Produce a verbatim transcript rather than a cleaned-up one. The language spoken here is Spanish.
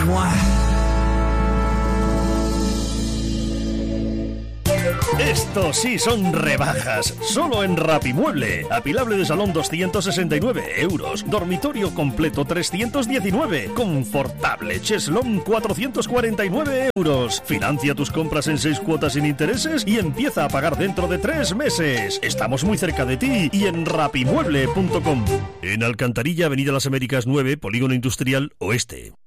moi. Esto sí son rebajas, solo en Rapimueble. Apilable de salón doscientos sesenta y nueve euros, dormitorio completo trescientos diecinueve, confortable cheslón cuatrocientos cuarenta y nueve euros. Financia tus compras en seis cuotas sin intereses y empieza a pagar dentro de tres meses. Estamos muy cerca de ti y en rapimueble punto com. En Alcantarilla, Avenida Las Américas nueve, Polígono Industrial Oeste.